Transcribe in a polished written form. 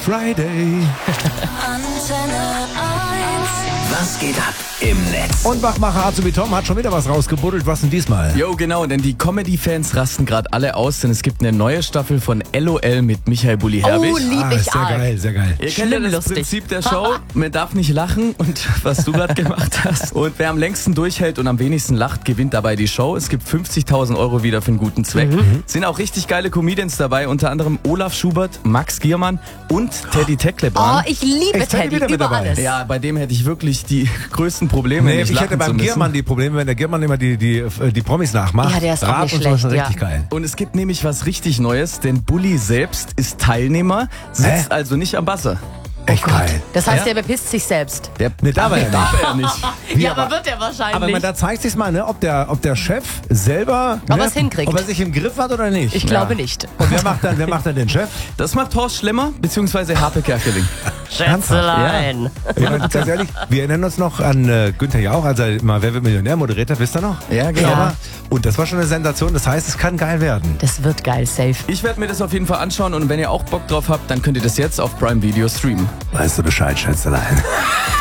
Friday. Antenne 1. Was geht ab im Netz? Und Wachmacher Azubi Tom hat schon wieder was rausgebuddelt. Was denn diesmal? Jo, genau, denn die Comedy-Fans rasten gerade alle aus, denn es gibt eine neue Staffel von LOL mit Michael Bulli Herbig. Oh, lieb ich sehr arg. geil, sehr geil. Ihr kennt ja das lustig. Prinzip der Show, man darf nicht lachen und was du gerade gemacht hast. Und wer am längsten durchhält und am wenigsten lacht, gewinnt dabei die Show. Es gibt 50.000 Euro wieder für einen guten Zweck. Sind auch richtig geile Comedians dabei, unter anderem Olaf Schubert, Max Giermann und Teddy Tecklebrand. Oh, ich liebe Echt, Teddy Teddy wieder mit über dabei? alles. Ja, bei dem hätte ich wirklich die größten Probleme, Nee, nicht ich lachen hatte zu beim müssen. Giermann die Probleme, wenn der Giermann immer die Promis nachmacht. Ja, der ist auch Rap nicht und so ist schlecht, richtig ja. geil. Und es gibt nämlich was richtig Neues, denn Bulli selbst ist Teilnehmer, sitzt also nicht am Buzzer. Echt geil. Das heißt, Ja? der bepisst sich selbst. Nee, da war er nicht. Darf er nicht. Ja, aber wird er wahrscheinlich. Aber da zeigt sich's mal, ne, ob der Chef selber Ob er's hinkriegt. ob er sich im Griff hat oder nicht. Ich glaube nicht. Und wer macht dann den Chef? Das macht Horst Schlemmer bzw. Harpe Kerkeling. Schätzelein. Ich meine, ganz ehrlich, wir erinnern uns noch an Günther Jauch, als er mal Wer wird Millionär moderiert hat, wisst ihr noch? Ja, genau. Ja. Und das war schon eine Sensation, das heißt, es kann geil werden. Das wird geil, safe. Ich werde mir das auf jeden Fall anschauen und wenn ihr auch Bock drauf habt, dann könnt ihr das jetzt auf Prime Video streamen. Weißt du Bescheid, Schätzelein?